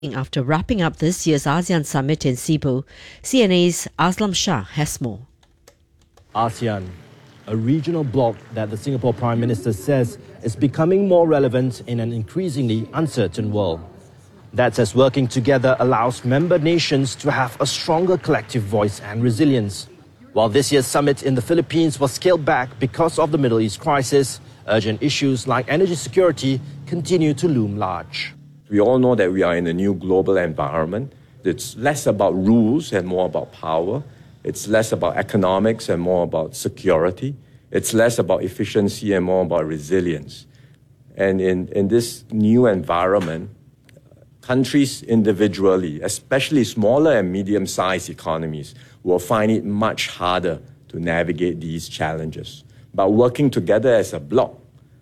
After wrapping up this year's ASEAN Summit in Cebu, CNA's Aslam Shah has more. ASEAN, a regional bloc that the Singapore Prime Minister says is becoming more relevant in an increasingly uncertain world. That says working together allows member nations to have a stronger collective voice and resilience. While this year's summit in the Philippines was scaled back because of the Middle East crisis, urgent issues like energy security continue to loom large. We all know that we are in a new global environment. It's less about rules and more about power. It's less about economics and more about security. It's less about efficiency and more about resilience. And in this new environment, countries individually, especially smaller and medium-sized economies, will find it much harder to navigate these challenges. But working together as a bloc,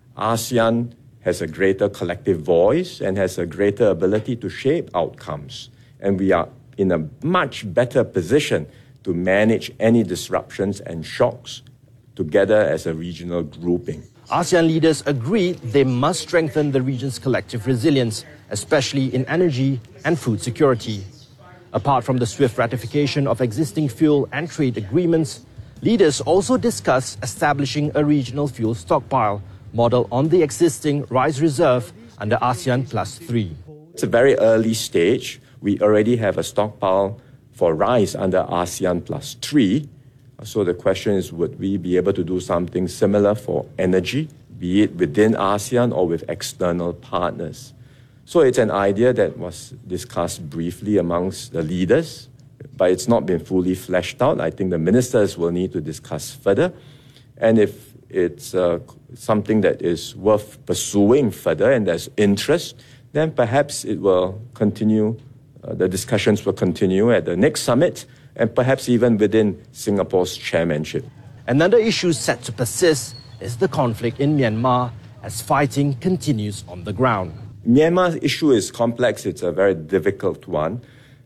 ASEAN has a greater collective voice and has a greater ability to shape outcomes. And we are in a much better position to manage any disruptions and shocks together as a regional grouping. ASEAN leaders agree they must strengthen the region's collective resilience, especially in energy and food security. Apart from the swift ratification of existing fuel and trade agreements, leaders also discuss establishing a regional fuel stockpile model on the existing rice reserve under ASEAN Plus 3. It's a very early stage. We already have a stockpile for rice under ASEAN Plus 3. So the question is, would we be able to do something similar for energy, be it within ASEAN or with external partners? So it's an idea that was discussed briefly amongst the leaders, but it's not been fully fleshed out. I think the ministers will need to discuss further. And if it's something that is worth pursuing further and there's interest, then perhaps it will continue, the discussions will continue at the next summit and perhaps even within Singapore's chairmanship. Another issue set to persist is the conflict in Myanmar as fighting continues on the ground. Myanmar's issue is complex. It's a very difficult one.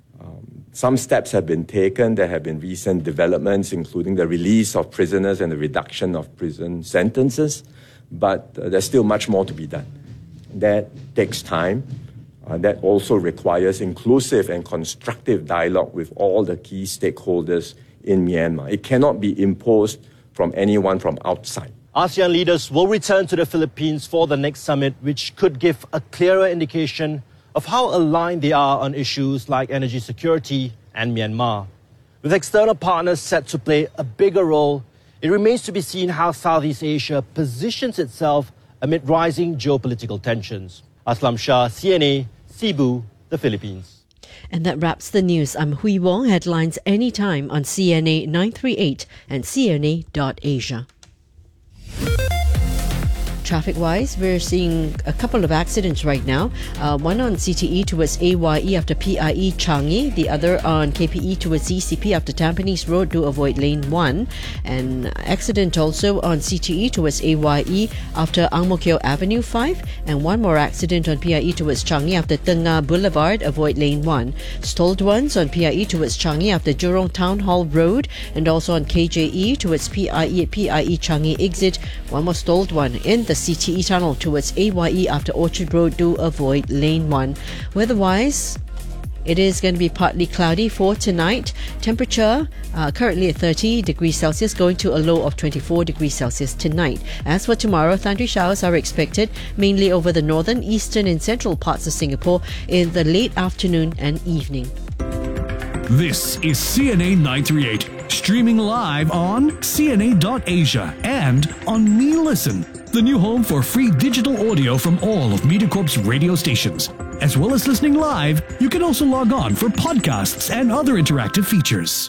Some steps have been taken. There have been recent developments, including the release of prisoners and the reduction of prison sentences. But there's still much more to be done. That takes time. That also requires inclusive and constructive dialogue with all the key stakeholders in Myanmar. It cannot be imposed from anyone from outside. ASEAN leaders will return to the Philippines for the next summit, which could give a clearer indication of how aligned they are on issues like energy security and Myanmar. With external partners set to play a bigger role, it remains to be seen how Southeast Asia positions itself amid rising geopolitical tensions. Aslam Shah, CNA, Cebu, the Philippines. And that wraps the news. I'm Hui Wong. Headlines anytime on CNA 938 and CNA.Asia. Traffic-wise, we're seeing a couple of accidents right now. One on CTE towards AYE after PIE Changi. The other on KPE towards ECP after Tampines Road. Do avoid lane 1. And accident also on CTE towards AYE after Ang Mo Kio Avenue 5. And one more accident on PIE towards Changi after Tengah Boulevard. Avoid lane 1. Stalled ones on PIE towards Changi after Jurong Town Hall Road. And also on KJE towards PIE Changi exit. One more stalled one in the CTE tunnel towards AYE after Orchard Road. Do avoid lane 1. Weather-wise, it is going to be partly cloudy for tonight. Temperature currently at 30 degrees Celsius, going to a low of 24 degrees Celsius tonight. As for tomorrow, thundery showers are expected mainly over the northern, eastern and central parts of Singapore in the late afternoon and evening. This is CNA 938, streaming live on CNA.Asia and on MeListen, the new home for free digital audio from all of MediaCorp's radio stations. As well as listening live, you can also log on for podcasts and other interactive features.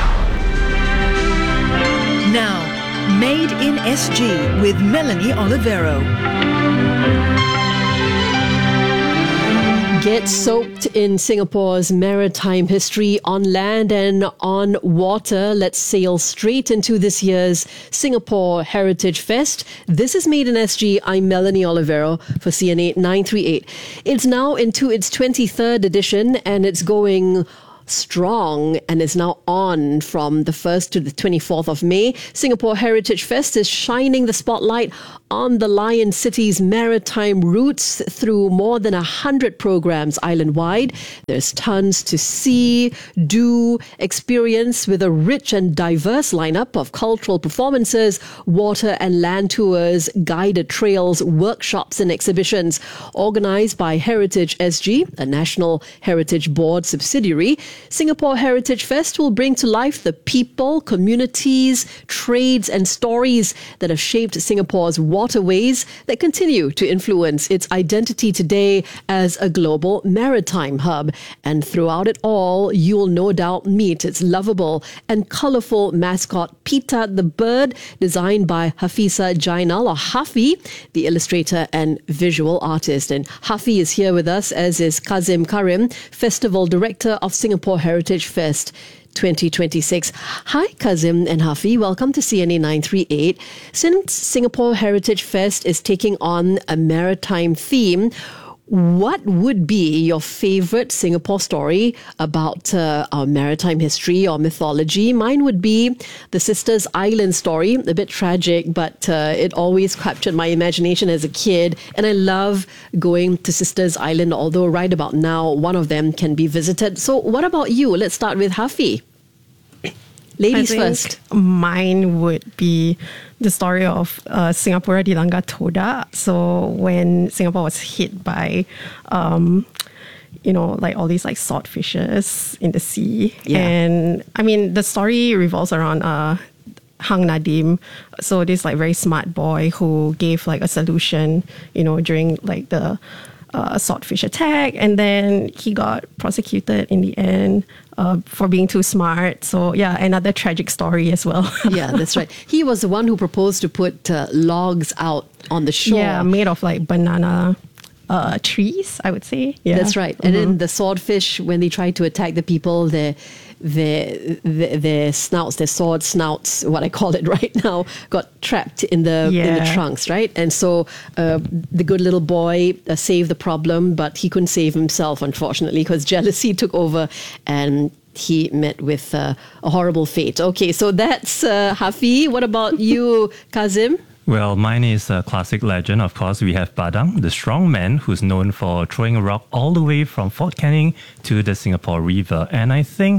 Now, Made in SG with Melanie Olivero. Get soaked in Singapore's maritime history on land and on water. Let's sail straight into this year's Singapore Heritage Fest. This is Made in SG. I'm Melanie Olivero for CNA 938. It's now into its 23rd edition and it's going strong and is now on from the 1st to the 24th of May. Singapore Heritage Fest is shining the spotlight on the Lion City's maritime routes through more than 100 programs island-wide. There's tons to see, do, experience with a rich and diverse lineup of cultural performances, water and land tours, guided trails, workshops and exhibitions. Organised by Heritage SG, a National Heritage Board subsidiary, Singapore Heritage Fest will bring to life the people, communities, trades and stories that have shaped Singapore's waterways that continue to influence its identity today as a global maritime hub. And throughout it all, you'll no doubt meet its lovable and colourful mascot, Pita the bird, designed by Hafisa Jainal, or Hafi, the illustrator and visual artist. And Hafi is here with us, as is Kazim Karim, Festival Director of Singapore Heritage Fest 2026. Hi, Kazim and Hafi. Welcome to CNA 938. Since Singapore Heritage Fest is taking on a maritime theme, what would be your favorite Singapore story about our maritime history or mythology? Mine would be the Sisters Island story. A bit tragic, but it always captured my imagination as a kid. And I love going to Sisters Island, although right about now, one of them can be visited. So what about you? Let's start with Hafi. Ladies first. Mine would be the story of Singapura di Langgar Toda. So when Singapore was hit by, like all these like swordfishes in the sea. Yeah. And I mean, the story revolves around Hang Nadim. So this like very smart boy who gave like a solution, during like the swordfish attack, and then he got prosecuted in the end for being too smart. So yeah, another tragic story as well. Yeah, that's right. He was the one who proposed to put logs out on the shore. Yeah, made of like banana trees, I would say. Yeah. That's right. And then the swordfish, when they tried to attack the people, their snouts, their sword snouts, what I call it right now, got trapped in the trunks, right? And so the good little boy saved the problem, but he couldn't save himself, unfortunately, because jealousy took over and he met with a horrible fate. Okay, so that's Hafi. What about you, Kazim? Well, mine is a classic legend. Of course, we have Badang, the strong man who's known for throwing a rock all the way from Fort Canning to the Singapore River. And I think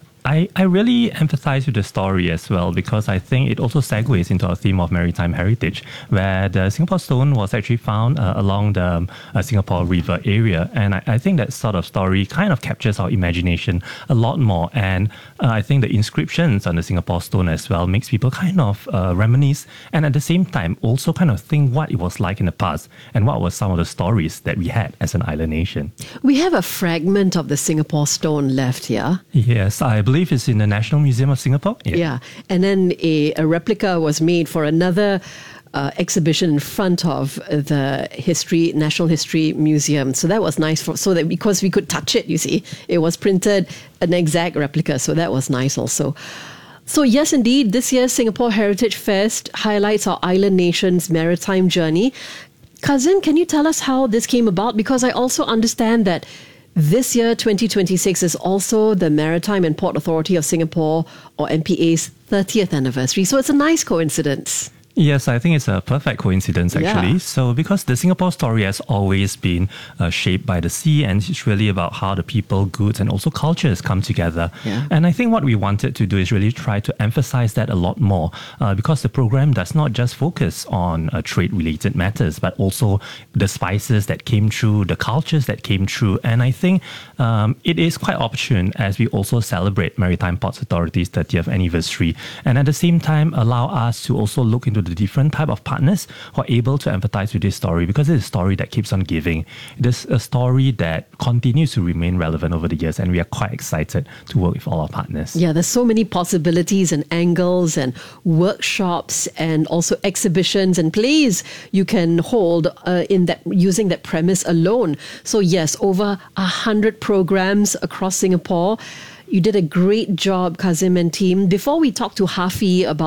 I really empathize with the story as well, because I think it also segues into our theme of maritime heritage, where the Singapore stone was actually found along the Singapore River area. And I think that sort of story kind of captures our imagination a lot more. And I think the inscriptions on the Singapore stone as well makes people kind of reminisce, and at the same time also kind of think what it was like in the past and what were some of the stories that we had as an island nation. We have a fragment of the Singapore stone left here. Yes, I believe it's in the National Museum of Singapore. Yeah. And then a replica was made for another exhibition in front of the National History Museum. So that was nice because we could touch it, you see. It was printed an exact replica, so that was nice also. So yes, indeed, this year's Singapore Heritage Fest highlights our island nation's maritime journey. Kazim, can you tell us how this came about? Because I also understand that this year, 2026, is also the Maritime and Port Authority of Singapore, or MPA's 30th anniversary. So it's a nice coincidence. Yes, I think it's a perfect coincidence, actually. Yeah. So because the Singapore story has always been shaped by the sea, and it's really about how the people, goods, and also cultures come together. Yeah. And I think what we wanted to do is really try to emphasize that a lot more, because the program does not just focus on trade-related matters, but also the spices that came through, the cultures that came through. And I think it is quite opportune as we also celebrate Maritime Ports Authority's 30th anniversary, and at the same time allow us to also look into the different type of partners who are able to empathize with this story, because it's a story that keeps on giving. It is a story that continues to remain relevant over the years, and we are quite excited to work with all our partners. Yeah, there's so many possibilities and angles and workshops and also exhibitions and plays you can hold using that premise alone. So yes, over 100 programs across Singapore. You did a great job, Kazim and team. Before we talk to Hafi about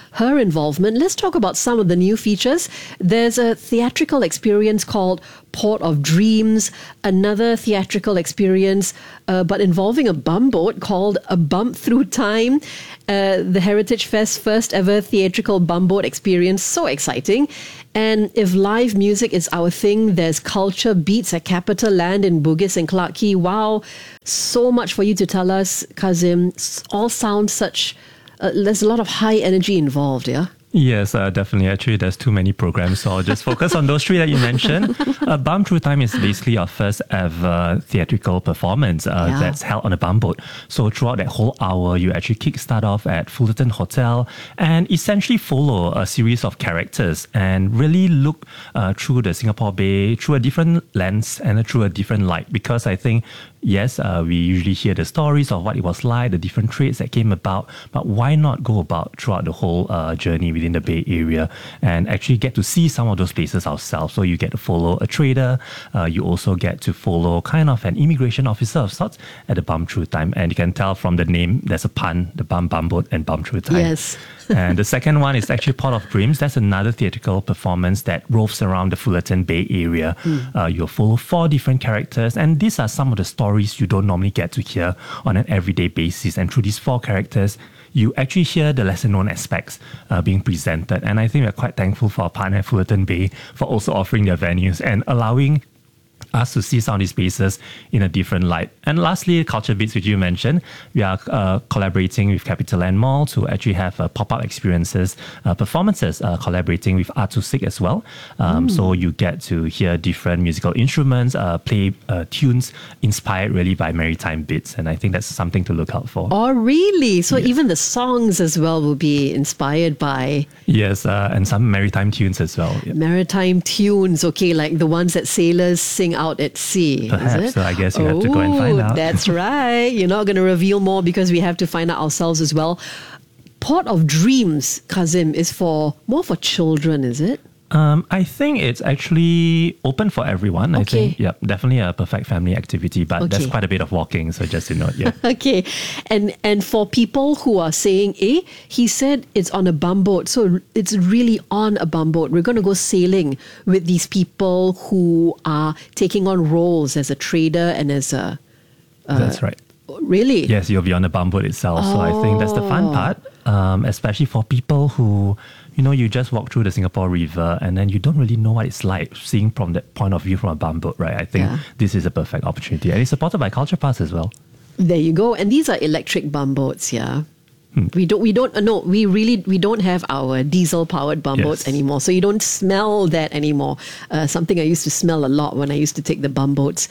her involvement, let's talk about some of the new features. There's a theatrical experience called Port of Dreams, another theatrical experience, but involving a bumboat called A Bump Through Time, the Heritage Fest first ever theatrical bumboat experience. So exciting. And if live music is our thing, there's Culture Beats at Capita Land in Bugis and Clarke Quay. Wow, so much for you to tell us, Kazim. All sounds such, there's a lot of high energy involved, yeah? Yes, definitely. Actually, there's too many programs, so I'll just focus on those three that you mentioned. Bump Through Time is basically our first ever theatrical performance that's held on a bumboat. So throughout that whole hour, you actually kickstart off at Fullerton Hotel and essentially follow a series of characters and really look through the Singapore Bay through a different lens and through a different light. Because I think, yes, we usually hear the stories of what it was like, the different trades that came about, but why not go about throughout the whole journey within the Bay Area and actually get to see some of those places ourselves. So you get to follow a trader, you also get to follow kind of an immigration officer of sorts at the Bump Through Time. And you can tell from the name, there's a pun, the Bumboat and Bump Through Time. Yes. And the second one is actually Port of Dreams. That's another theatrical performance that roves around the Fullerton Bay Area. You'll follow 4 different characters, and these are some of the stories you don't normally get to hear on an everyday basis. And through these 4 characters, you actually hear the lesser known aspects being presented. And I think we're quite thankful for our partner Fullerton Bay for also offering their venues and allowing us to see some of these spaces in a different light. And lastly, Culture Beats, which you mentioned, we are collaborating with CapitaLand Mall to actually have pop-up experiences, performances, collaborating with Artusik as well. So you get to hear different musical instruments, play tunes inspired really by maritime beats. And I think that's something to look out for. Oh, really? So even the songs as well will be inspired by... Yes, and some maritime tunes as well. Yeah. Maritime tunes, okay, like the ones that sailors sing out at sea. Perhaps, is it? so I guess you have to go and find out. That's right. You're not going to reveal more because we have to find out ourselves as well. Port of Dreams, Kazim, is more for children, is it? I think it's actually open for everyone. Okay. I think, yeah, definitely a perfect family activity, but there's quite a bit of walking, so just to note, yeah. Okay. And for people who are saying, he said it's on a bumboat, so it's really on a bumboat. We're going to go sailing with these people who are taking on roles as a trader and as a... That's right. Really? Yes, you'll be on the bumboat itself. So I think that's the fun part, especially for people who, you just walk through the Singapore River and then you don't really know what it's like seeing from that point of view from a bumboat, right? I think this is a perfect opportunity. And it's supported by Culture Pass as well. There you go. And these are electric bumboats, yeah. We don't have our diesel powered bumboats anymore. So you don't smell that anymore. Something I used to smell a lot when I used to take the bumboats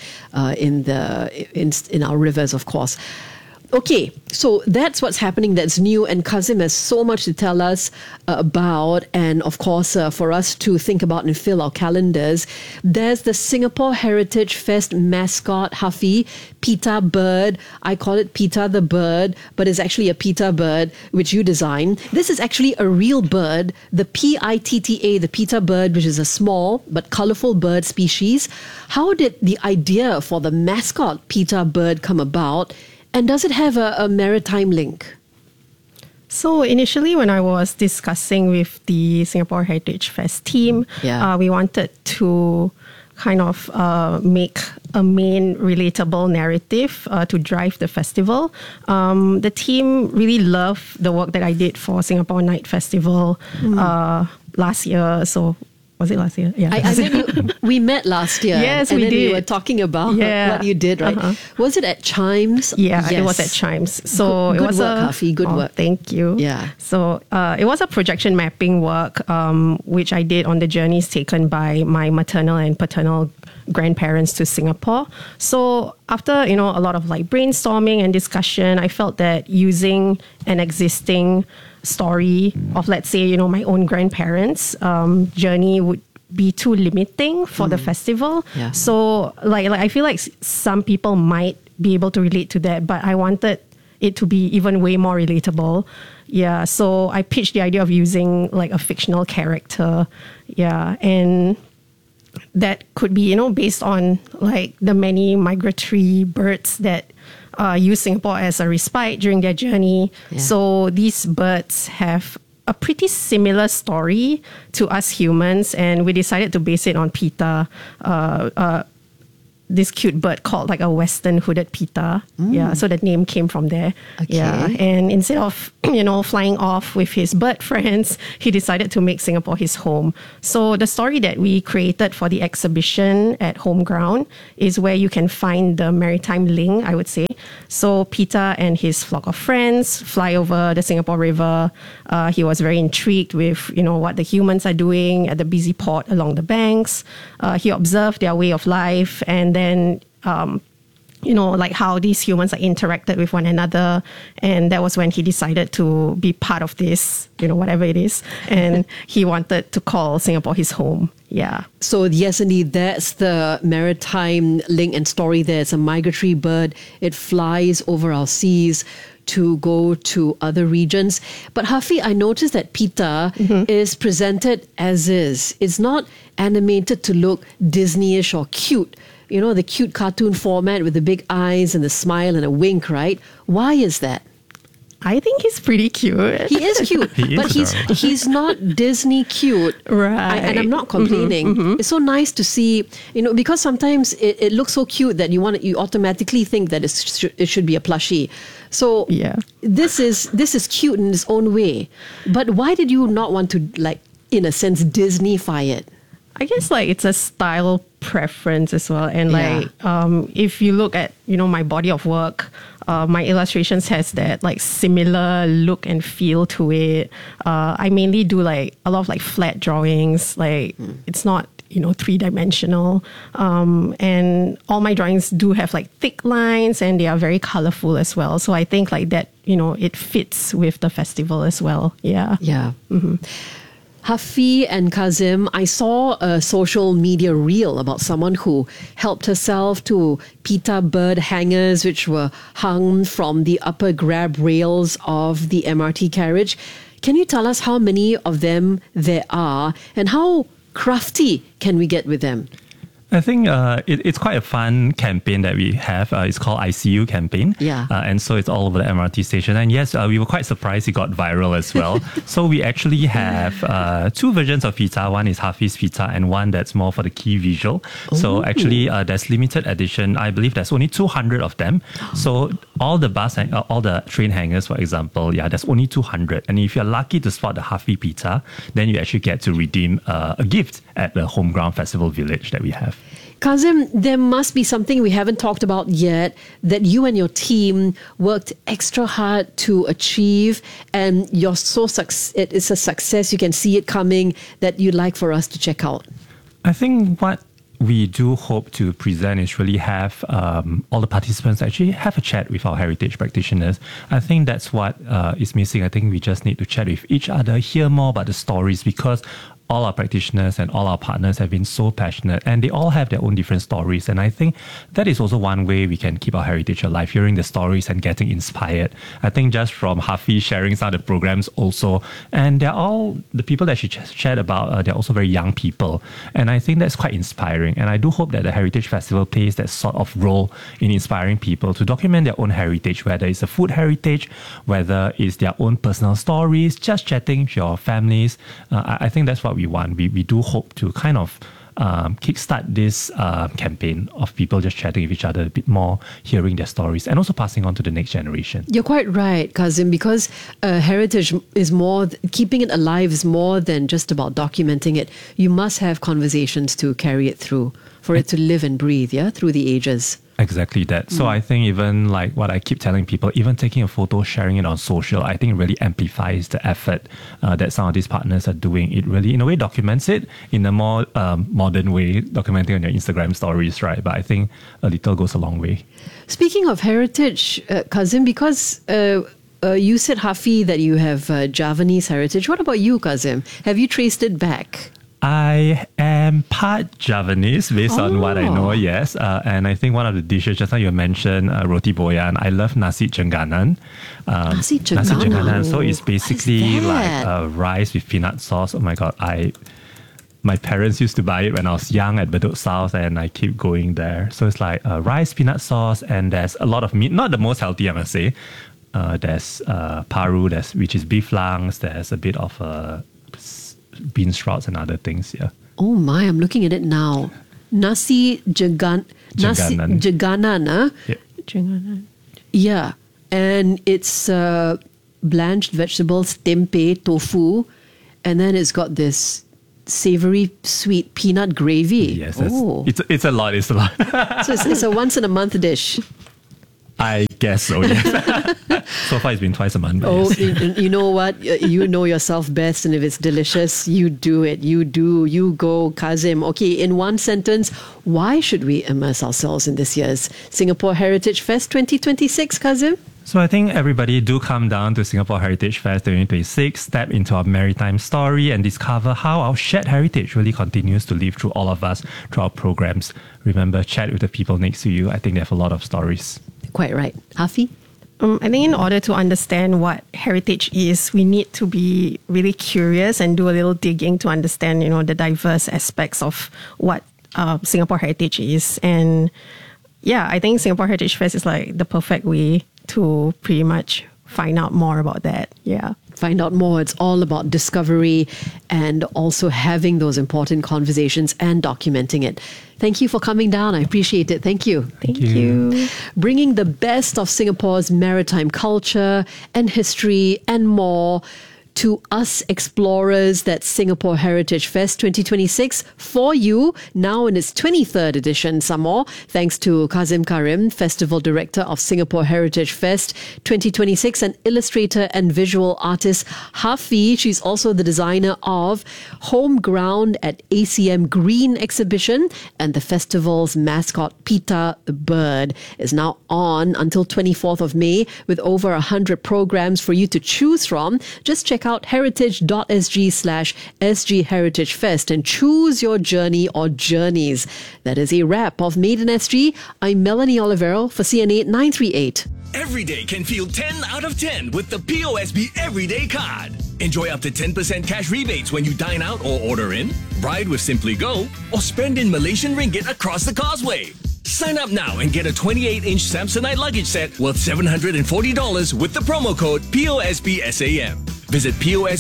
in our rivers, of course. Okay, so that's what's happening that's new, and Kazim has so much to tell us about, and of course for us to think about and fill our calendars. There's the Singapore Heritage Fest mascot, Huffy, Pita Bird. I call it Pita the Bird, but it's actually a Pita bird, which you designed. This is actually a real bird, the PITTA, the Pita bird, which is a small but colourful bird species. How did the idea for the mascot Pita Bird come about? And does it have a maritime link? So initially, when I was discussing with the Singapore Heritage Fest team, we wanted to kind of make a main relatable narrative to drive the festival. The team really loved the work that I did for Singapore Night Festival last year. So was it last year? Yeah. We met last year. Yes, and we then did. We were talking about what you did, right? Was it at Chimes? Yeah, it was at Chimes. So good it was work, Huffy. Good work. Thank you. Yeah. So it was a projection mapping work, which I did on the journeys taken by my maternal and paternal grandparents to Singapore. So after, a lot of brainstorming and discussion, I felt that using an existing story of, let's say, my own grandparents' journey would be too limiting for the festival. Yeah. So I feel like some people might be able to relate to that, but I wanted it to be even way more relatable. Yeah. So I pitched the idea of using a fictional character. Yeah. And that could be, based on the many migratory birds that use Singapore as a respite during their journey. Yeah. So these birds have a pretty similar story to us humans, and we decided to base it on PETA. This cute bird called like a western hooded pita. Yeah, so the name came from there. Okay. Yeah, and instead of flying off with his bird friends, he decided to make Singapore his home. So the story that we created for the exhibition at Home Ground is where you can find the maritime link, I would say. So Pita and his flock of friends fly over the Singapore River. He was very intrigued with what the humans are doing at the busy port along the banks. He observed their way of life, and then like how these humans are interacted with one another. And that was when he decided to be part of this, whatever it is. And he wanted to call Singapore his home. Yeah. So yes, indeed, that's the maritime link and story there. It's a migratory bird. It flies over our seas to go to other regions. But Hafi, I noticed that Pita is presented as is. It's not animated to look Disney-ish or cute. The cute cartoon format with the big eyes and the smile and a wink, right? Why is that? I think he's pretty cute. He is cute, but he's not Disney cute. Right. And I'm not complaining. It's so nice to see, because sometimes it looks so cute that you automatically think that it should be a plushie. So yeah, this is cute in its own way. But why did you not want to, in a sense, Disney-fy it? I guess it's a style preference as well. And if you look at, my body of work, my illustrations has that similar look and feel to it. I mainly do a lot of flat drawings. It's not, three-dimensional. And all my drawings do have thick lines, and they are very colorful as well. So I think that, it fits with the festival as well. Yeah. Yeah. Hafi and Kazim, I saw a social media reel about someone who helped herself to Pita bird hangers which were hung from the upper grab rails of the MRT carriage. Can you tell us how many of them there are and how crafty can we get with them? I think it's quite a fun campaign that we have. It's called ICU campaign. Yeah. And so it's all over the MRT station. And yes, we were quite surprised it got viral as well. So we actually have two versions of Pita. One is Hafi's Pita and one that's more for the key visual. So actually there's limited edition. I believe there's only 200 of them. So all the bus and all the train hangers, for example, there's only 200. And if you're lucky to spot the Hafi Pita, then you actually get to redeem a gift at the Home Ground Festival Village that we have. Kazim, there must be something we haven't talked about yet that you and your team worked extra hard to achieve, and it is a success. You can see it coming that you'd like for us to check out. I think what we do hope to present is really have all the participants actually have a chat with our heritage practitioners. I think that's what is missing. I think we just need to chat with each other, hear more about the stories, because all our practitioners and all our partners have been so passionate, and they all have their own different stories. And I think that is also one way we can keep our heritage alive, hearing the stories and getting inspired. I think just from Hafi sharing some of the programs also, and they're all, the people that she shared about, they're also very young people. And I think that's quite inspiring. And I do hope that the Heritage Festival plays that sort of role in inspiring people to document their own heritage, whether it's a food heritage, whether it's their own personal stories, just chatting with your families. I think that's what we want. We do hope to kind of kickstart this campaign of people just chatting with each other a bit more, hearing their stories, and also passing on to the next generation. You're quite right, Kazim, because heritage is more, keeping it alive is more than just about documenting it. You must have conversations to carry it through, for it to live and breathe, through the ages. Exactly that. So I think even like what I keep telling people, even taking a photo, sharing it on social, I think really amplifies the effort that some of these partners are doing. It really, in a way, documents it in a more modern way, documenting on your Instagram stories, right? But I think a little goes a long way. Speaking of heritage, Kazim, because you said, Hafi, that you have Javanese heritage. What about you, Kazim? Have you traced it back? I am part Javanese based on what I know, yes. And I think one of the dishes, just now you mentioned roti boyan. I love nasi jengganan. Nasi jengganan. So it's basically like rice with peanut sauce. Oh my God, my parents used to buy it when I was young at Bedok South, and I keep going there. So it's like rice, peanut sauce, and there's a lot of meat. Not the most healthy, I must say. There's paru, which is beef lungs. There's a bit of bean sprouts and other things. Yeah. Oh my! I'm looking at it now. Nasi jaganan. Yeah. Janganan. Yeah, and it's blanched vegetables, tempeh, tofu, and then it's got this savory, sweet peanut gravy. Yes, it's a lot. It's a lot. So it's a once in a month dish. I guess so, yes. So far, it's been twice a month. Oh, yes. you know what? You know yourself best, and if it's delicious, you do it. You go, Kazim. Okay, in one sentence, why should we immerse ourselves in this year's Singapore Heritage Fest 2026, Kazim? So I think everybody do come down to Singapore Heritage Fest 2026, step into our maritime story and discover how our shared heritage really continues to live through all of us, through our programs. Remember, chat with the people next to you. I think they have a lot of stories. Quite right. Hafi? I think in order to understand what heritage is, we need to be really curious and do a little digging to understand, the diverse aspects of what Singapore Heritage is. And yeah, I think Singapore Heritage Fest is like the perfect way to pretty much find out more about that. Yeah. Find out more. It's all about discovery and also having those important conversations and documenting it. Thank you for coming down. I appreciate it. Thank you. Thank you. Bringing the best of Singapore's maritime culture and history and more to us explorers. That's Singapore Heritage Fest 2026 for you, now in its 23rd edition, some more. Thanks to Kazim Karim, Festival Director of Singapore Heritage Fest 2026, and illustrator and visual artist Hafi. She's also the designer of Home Ground at ACM Green exhibition, and the festival's mascot, Pita the Bird, is now on until 24th of May with over 100 programs for you to choose from. Just check out heritage.sg/SG Heritage Fest and choose your journey or journeys. That is a wrap of Made in SG. I'm Melanie Olivero for CNA 938. Every day can feel 10 out of 10 with the POSB Everyday Card. Enjoy up to 10% cash rebates when you dine out or order in, ride with Simply Go, or spend in Malaysian ringgit across the causeway. Sign up now and get a 28-inch Samsonite luggage set worth $740 with the promo code POSBSAM. Visit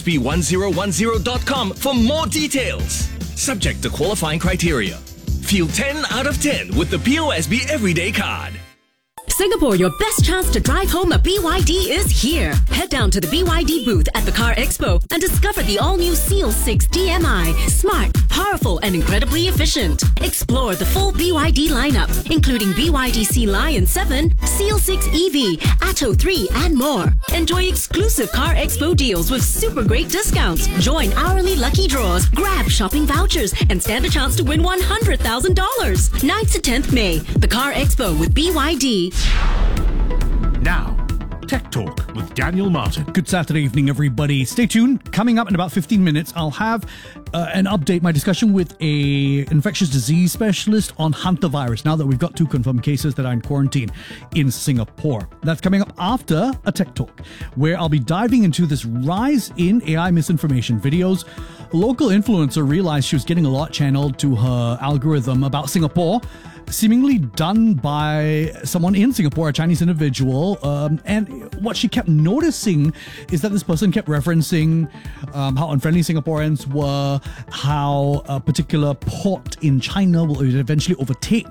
POSB1010.com for more details. Subject to qualifying criteria. Feel 10 out of 10 with the POSB Everyday Card. Singapore, your best chance to drive home a BYD is here. Head down to the BYD booth at the Car Expo and discover the all-new Seal 6 DMI. Smart, powerful, and incredibly efficient. Explore the full BYD lineup, including BYD Sea Lion 7, Seal 6 EV, Atto 3, and more. Enjoy exclusive Car Expo deals with super great discounts. Join hourly lucky draws, grab shopping vouchers, and stand a chance to win $100,000. 9th to 10th May, the Car Expo with BYD. Now, Tech Talk with Daniel Martin. Good Saturday evening, everybody. Stay tuned. Coming up in about 15 minutes, I'll have an update, my discussion with a infectious disease specialist on hantavirus, now that we've got 2 confirmed cases that are in quarantine in Singapore. That's coming up after a Tech Talk, where I'll be diving into this rise in AI misinformation videos. A local influencer realized she was getting a lot channeled to her algorithm about Singapore, seemingly done by someone in Singapore, a Chinese individual. And what she kept noticing is that this person kept referencing how unfriendly Singaporeans were, how a particular port in China will eventually overtake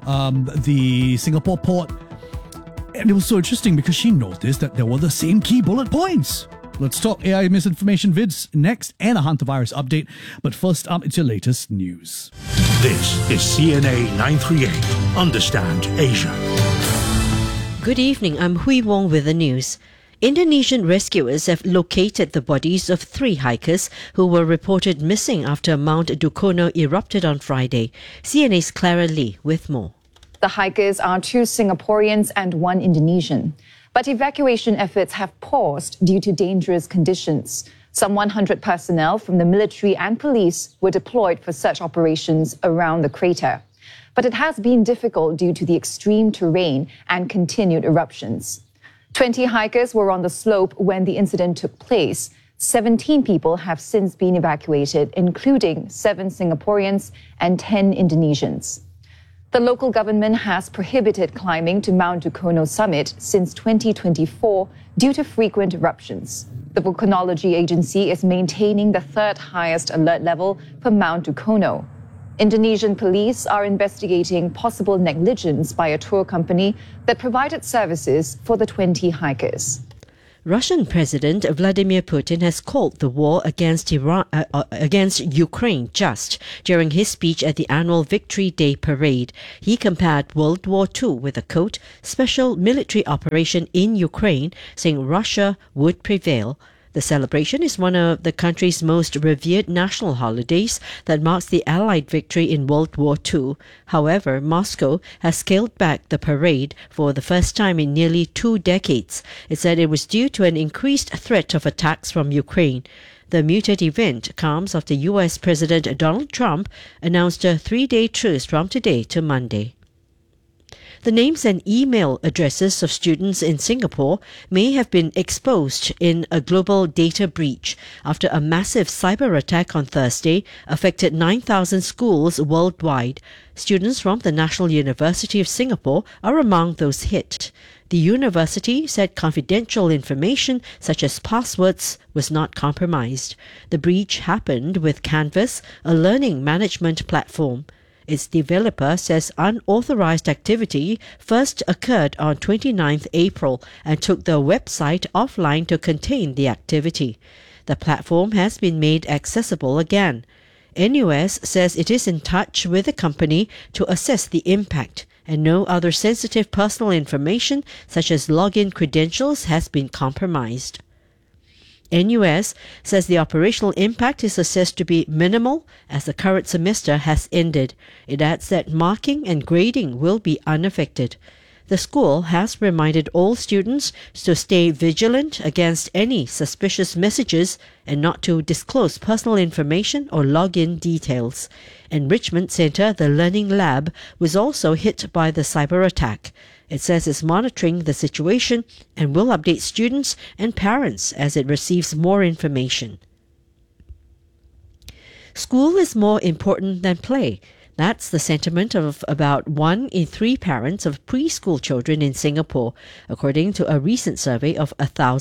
the Singapore port. And it was so interesting because she noticed that there were the same key bullet points. Let's talk AI misinformation vids next and a hantavirus update. But first up, it's your latest news. This is CNA 938. Understand Asia. Good evening, I'm Hui Wong with the news. Indonesian rescuers have located the bodies of 3 hikers who were reported missing after Mount Dukono erupted on Friday. CNA's Clara Lee with more. The hikers are 2 Singaporeans and 1 Indonesian. But evacuation efforts have paused due to dangerous conditions. Some 100 personnel from the military and police were deployed for search operations around the crater. But it has been difficult due to the extreme terrain and continued eruptions. 20 hikers were on the slope when the incident took place. 17 people have since been evacuated, including 7 Singaporeans and 10 Indonesians. The local government has prohibited climbing to Mount Dukono summit since 2024 due to frequent eruptions. The Volcanology Agency is maintaining the third highest alert level for Mount Dukono. Indonesian police are investigating possible negligence by a tour company that provided services for the 20 hikers. Russian President Vladimir Putin has called the war against Ukraine just during his speech at the annual Victory Day parade. He compared World War II with a quote, special military operation in Ukraine, saying Russia would prevail. The celebration is one of the country's most revered national holidays that marks the Allied victory in World War II. However, Moscow has scaled back the parade for the first time in nearly 2 decades. It said it was due to an increased threat of attacks from Ukraine. The muted event comes after US President Donald Trump announced a 3-day truce from today to Monday. The names and email addresses of students in Singapore may have been exposed in a global data breach after a massive cyber attack on Thursday affected 9,000 schools worldwide. Students from the National University of Singapore are among those hit. The university said confidential information such as passwords was not compromised. The breach happened with Canvas, a learning management platform. Its developer says unauthorized activity first occurred on 29th April and took the website offline to contain the activity. The platform has been made accessible again. NUS says it is in touch with the company to assess the impact, and no other sensitive personal information such as login credentials has been compromised. NUS says the operational impact is assessed to be minimal as the current semester has ended. It adds that marking and grading will be unaffected. The school has reminded all students to stay vigilant against any suspicious messages and not to disclose personal information or login details. Enrichment Centre, the Learning Lab, was also hit by the cyber attack. It says it's monitoring the situation and will update students and parents as it receives more information. School is more important than play. That's the sentiment of about 1 in 3 parents of preschool children in Singapore, according to a recent survey of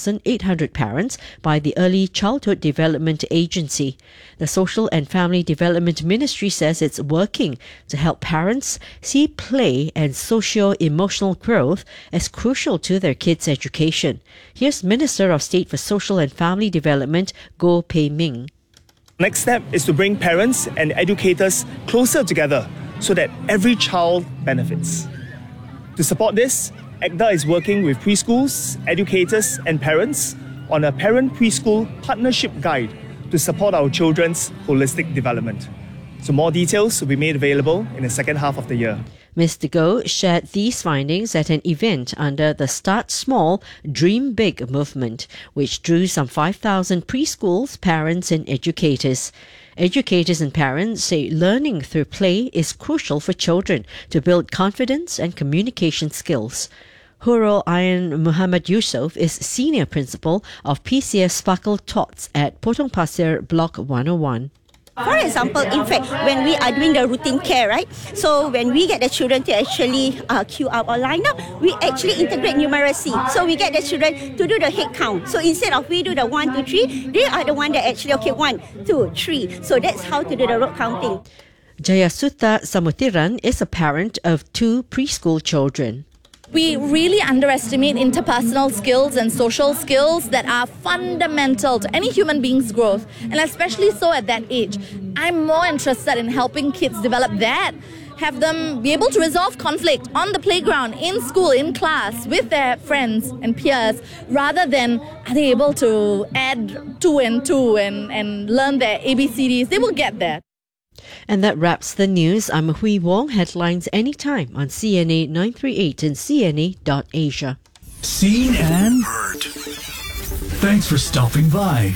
1,800 parents by the Early Childhood Development Agency. The Social and Family Development Ministry says it's working to help parents see play and socio-emotional growth as crucial to their kids' education. Here's Minister of State for Social and Family Development, Goh Pei Ming. Next step is to bring parents and educators closer together so that every child benefits. To support this, ACDA is working with preschools, educators and parents on a parent preschool partnership guide to support our children's holistic development. So more details will be made available in the second half of the year. Mr. Goh shared these findings at an event under the Start Small, Dream Big movement, which drew some 5,000 preschools, parents and educators. Educators and parents say learning through play is crucial for children to build confidence and communication skills. Hurul Ain Muhammad Yusof is Senior Principal of PCS Sparkle Tots at Potong Pasir Block 101. For example, in fact, when we are doing the routine care, right? So when we get the children to actually queue up or line up, we actually integrate numeracy. So we get the children to do the head count. So instead of we do the 1, 2, 3, they are the one that actually, 1, 2, 3. So that's how to do the rote counting. Jayasutta Samutiran is a parent of 2 preschool children. We really underestimate interpersonal skills and social skills that are fundamental to any human being's growth, and especially so at that age. I'm more interested in helping kids develop that, have them be able to resolve conflict on the playground, in school, in class, with their friends and peers, rather than are they able to add 2 and 2 and learn their ABCDs. They will get there. And that wraps the news. I'm Hui Wong. Headlines anytime on CNA 938 and CNA.Asia. Seen and heard. Thanks for stopping by.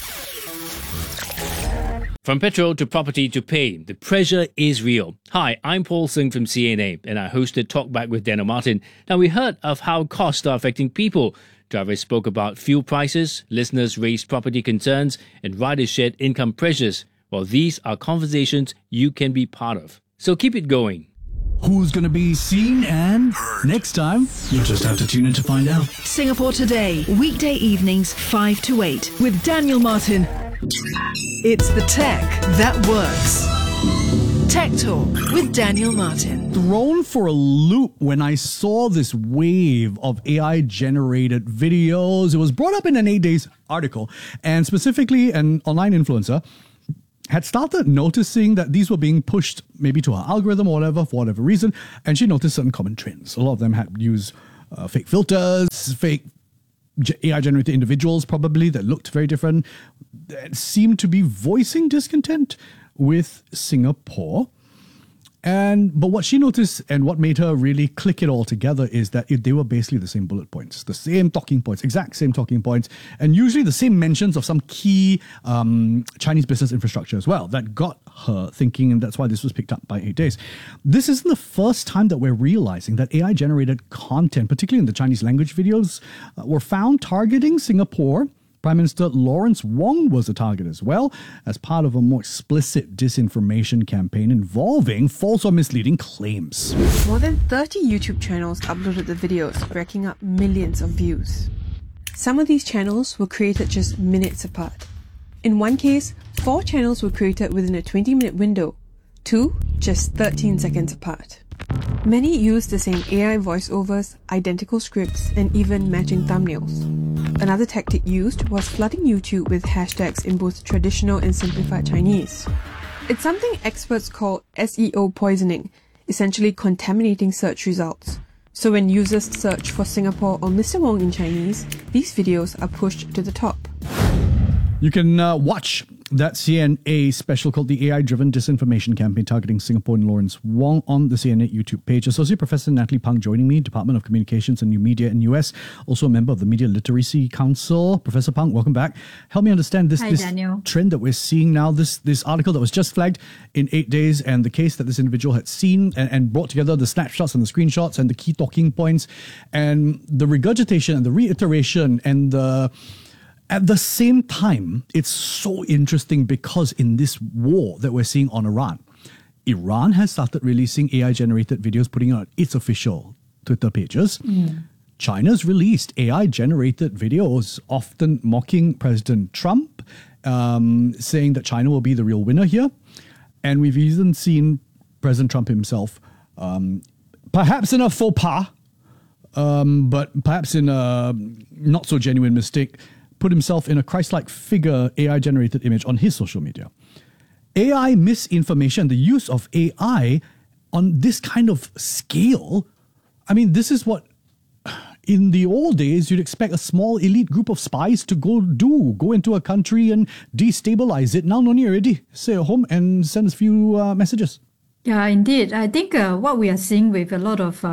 From petrol to property to pay, the pressure is real. Hi, I'm Paul Singh from CNA, and I hosted Talkback with Daniel Martin. Now, we heard of how costs are affecting people. Drivers spoke about fuel prices, listeners raised property concerns, and riders shared income pressures. Well, these are conversations you can be part of. So keep it going. Who's going to be seen and heard next time? You'll just have to tune in to find out. Singapore Today, weekday evenings 5 to 8 with Daniel Martin. It's the tech that works. Tech Talk with Daniel Martin. Thrown for a loop when I saw this wave of AI-generated videos. It was brought up in an 8 Days article, and specifically an online influencer had started noticing that these were being pushed maybe to her algorithm or whatever, for whatever reason, and she noticed certain common trends. A lot of them had used fake filters, fake AI-generated individuals probably that looked very different, that seemed to be voicing discontent with Singapore. But what she noticed and what made her really click it all together is that they were basically the same bullet points, the same talking points, exact same talking points, and usually the same mentions of some key Chinese business infrastructure as well that got her thinking, and that's why this was picked up by 8 Days. This isn't the first time that we're realizing that AI-generated content, particularly in the Chinese language videos, were found targeting Singapore. Prime Minister Lawrence Wong was a target as well, as part of a more explicit disinformation campaign involving false or misleading claims. More than 30 YouTube channels uploaded the videos, racking up millions of views. Some of these channels were created just minutes apart. In one case, 4 channels were created within a 20-minute window, 2 just 13 seconds apart. Many used the same AI voiceovers, identical scripts, and even matching thumbnails. Another tactic used was flooding YouTube with hashtags in both traditional and simplified Chinese. It's something experts call SEO poisoning, essentially contaminating search results. So when users search for Singapore or Mr. Wong in Chinese, these videos are pushed to the top. You can watch that CNA special called the AI-Driven Disinformation Campaign targeting Singapore and Lawrence Wong on the CNA YouTube page. Associate Professor Natalie Pang joining me, Department of Communications and New Media in US, also a member of the Media Literacy Council. Professor Pang, welcome back. Help me understand this trend that we're seeing now, this article that was just flagged in 8 Days, and the case that this individual had seen and brought together the snapshots and the screenshots and the key talking points and the regurgitation and the reiteration and the... At the same time, it's so interesting because in this war that we're seeing on Iran has started releasing AI-generated videos, putting out its official Twitter pages. China's released AI-generated videos, often mocking President Trump, saying that China will be the real winner here. And we've even seen President Trump himself, perhaps in a faux pas, but perhaps in a not-so-genuine mistake, put himself in a Christ-like figure AI-generated image on his social media. AI misinformation, the use of AI on this kind of scale, I mean, this is what in the old days you'd expect a small elite group of spies to go into a country and destabilize it. Now, no need already. Stay at home and send us a few messages. Yeah, indeed. I think what we are seeing with a lot of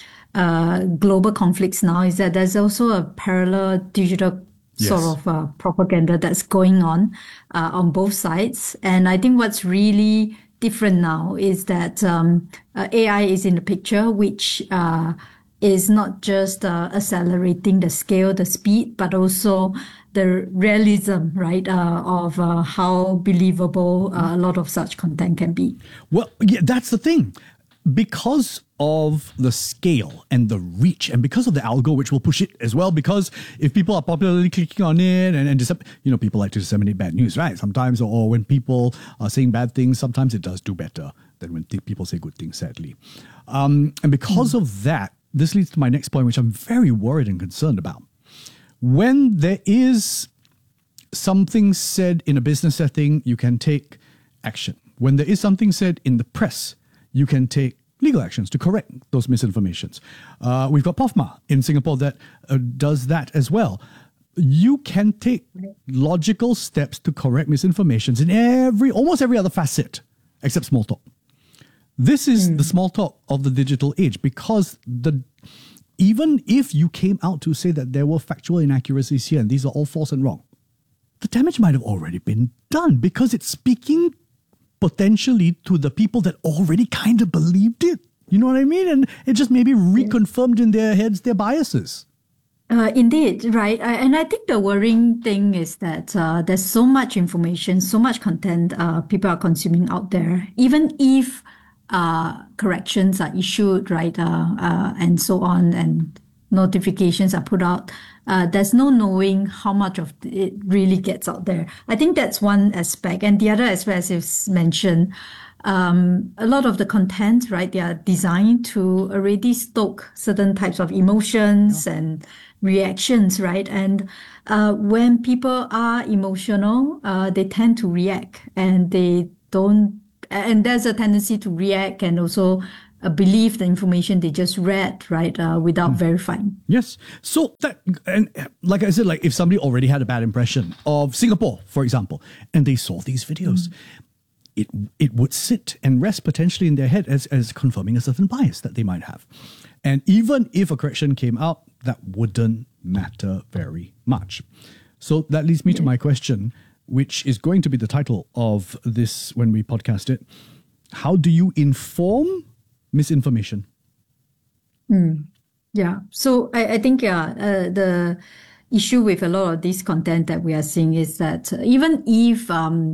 global conflicts now is that there's also a parallel digital sort of propaganda that's going on both sides. And I think what's really different now is that AI is in the picture, which is not just accelerating the scale, the speed, but also the realism, right, of how believable a lot of such content can be. Well, yeah, that's the thing. Because of the scale and the reach, and because of the algo, which will push it as well, because if people are popularly clicking on it and people like to disseminate bad news, right? Sometimes, or when people are saying bad things, sometimes it does do better than when people say good things, sadly. And because of that, this leads to my next point, which I'm very worried and concerned about. When there is something said in a business setting, you can take action. When there is something said in the press, you can take legal actions to correct those misinformations. We've got POFMA in Singapore that does that as well. You can take logical steps to correct misinformations in almost every other facet, except small talk. This is the small talk of the digital age, because even if you came out to say that there were factual inaccuracies here and these are all false and wrong, the damage might have already been done because it's speaking potentially to the people that already kind of believed it. You know what I mean? And it just maybe reconfirmed in their heads their biases. Indeed, right. And I think the worrying thing is that there's so much information, so much content people are consuming out there. Even if corrections are issued, right, and so on, and notifications are put out, there's no knowing how much of it really gets out there. I think that's one aspect. And the other aspect, as you've mentioned, a lot of the content, right, they are designed to already stoke certain types of emotions and reactions, right? And when people are emotional, they tend to react, and they don't, and there's a tendency to react and also believe the information they just read, right, without verifying. Yes. So that, and like I said, like if somebody already had a bad impression of Singapore, for example, and they saw these videos, it would sit and rest potentially in their head as confirming a certain bias that they might have. And even if a correction came out, that wouldn't matter very much. So that leads me to my question, which is going to be the title of this when we podcast it. How do you inform misinformation? Yeah. So I think the issue with a lot of this content that we are seeing is that even if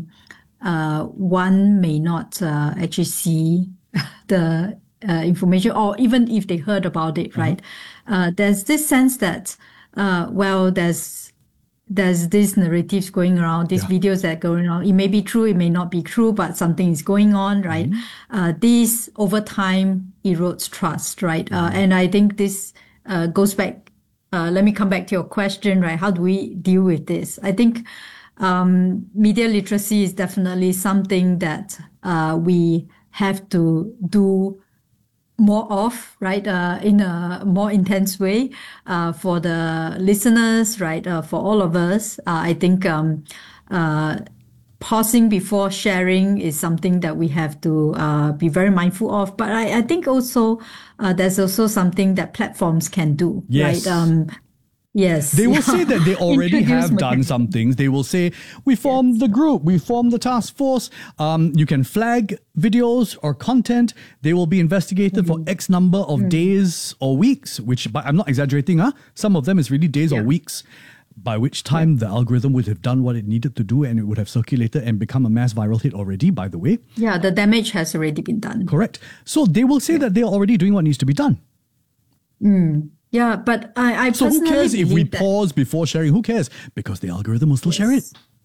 one may not actually see the information, or even if they heard about it, right? There's this sense that, well, there's these narratives going around, these videos that are going on. It may be true, it may not be true, but something is going on, right? This over time erodes trust, right? And I think this goes back, let me come back to your question, right? How do we deal with this? I think media literacy is definitely something that we have to do more of, right, in a more intense way for the listeners, right, for all of us. I think pausing before sharing is something that we have to be very mindful of. But I think also there's also something that platforms can do, yes. right? Yes. They will say that they already have done some things. They will say, we formed the group, we formed the task force. You can flag videos or content. They will be investigated for X number of days or weeks, which, but I'm not exaggerating. Some of them is really days or weeks, by which time the algorithm would have done what it needed to do, and it would have circulated and become a mass viral hit already, by the way. Yeah, the damage has already been done. Correct. So they will say that they're already doing what needs to be done. Yeah, but I so personally who cares if we believe that, pause before sharing? Who cares? Because the algorithm will still share it.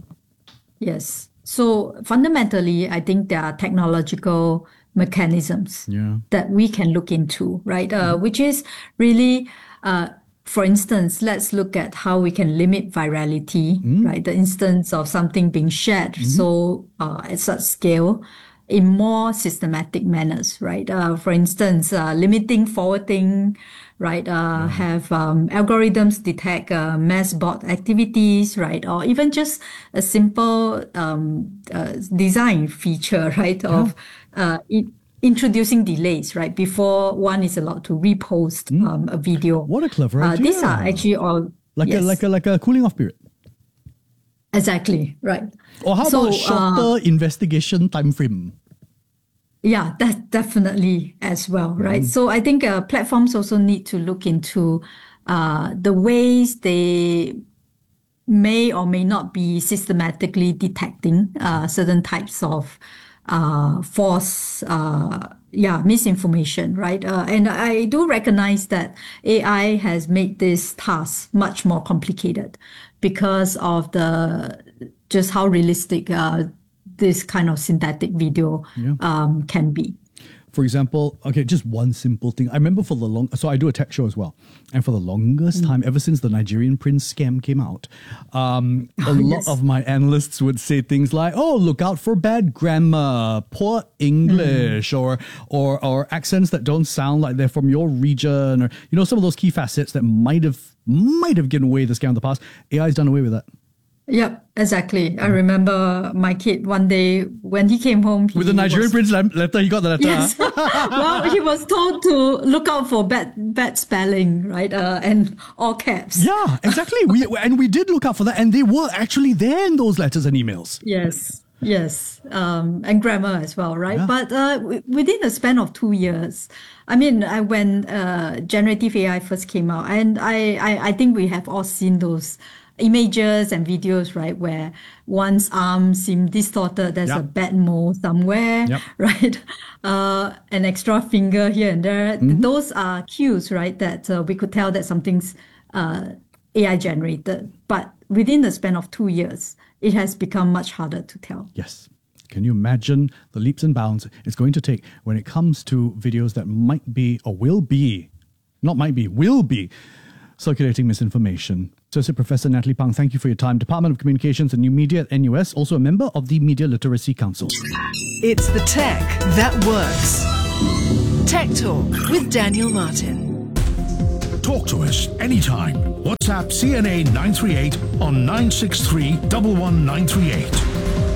Yes. So fundamentally, I think there are technological mechanisms that we can look into, right? Which is really, for instance, let's look at how we can limit virality, right? The instance of something being shared so at such scale in more systematic manners, right? For instance, limiting forwarding, right? Have algorithms detect mass bot activities, right? Or even just a simple design feature, right? Of introducing delays, right? Before one is allowed to repost a video. What a clever idea. These are actually all like a cooling off period. Exactly, right. Or how about shorter investigation time frame? Yeah, that's definitely as well, right? So I think platforms also need to look into the ways they may or may not be systematically detecting certain types of false misinformation, right? And I do recognize that AI has made this task much more complicated because of just how realistic this kind of synthetic video can be. For example, okay, just one simple thing. I remember so I do a tech show as well. And for the longest time, ever since the Nigerian prince scam came out, a lot of my analysts would say things like, oh, look out for bad grammar, poor English, or accents that don't sound like they're from your region, or, some of those key facets that might have given away the scam in the past. AI's done away with that. Yep, exactly. I remember my kid one day when he came home. With the Nigerian prince letter, he got the letter. Yes. Well, he was told to look out for bad spelling, right? And all caps. Yeah, exactly. We did look out for that, and they were actually there in those letters and emails. Yes. And grammar as well, right? Yeah. But within a span of 2 years, I mean, when generative AI first came out, and I think we have all seen those images and videos, right, where one's arm seems distorted, there's a bad mole somewhere, right, an extra finger here and there. Those are cues, right, that we could tell that something's AI generated. But within the span of 2 years, it has become much harder to tell. Yes. Can you imagine the leaps and bounds it's going to take when it comes to videos that might be or will be, not might be, will be circulating misinformation? Associate Professor Natalie Pang, thank you for your time. Department of Communications and New Media at NUS, also a member of the Media Literacy Council. It's the tech that works. Tech Talk with Daniel Martin. Talk to us anytime. WhatsApp CNA 938 on 963 11938.